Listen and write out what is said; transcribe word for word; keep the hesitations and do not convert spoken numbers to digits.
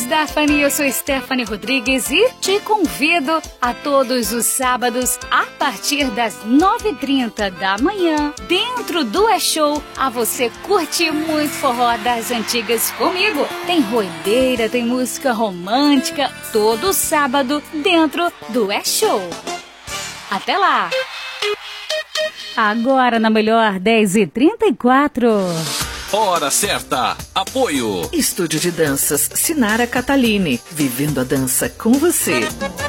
Stephanie, eu sou Stephanie Rodrigues e te convido a todos os sábados, a partir das nove e trinta da manhã, dentro do É Show, a você curtir muito forró das antigas comigo. Tem roideira, tem música romântica, todo sábado, dentro do É Show. Até lá! Agora na melhor dez e trinta e quatro. Hora certa. Apoio. Estúdio de Danças Sinara Catalini. Vivendo a dança com você.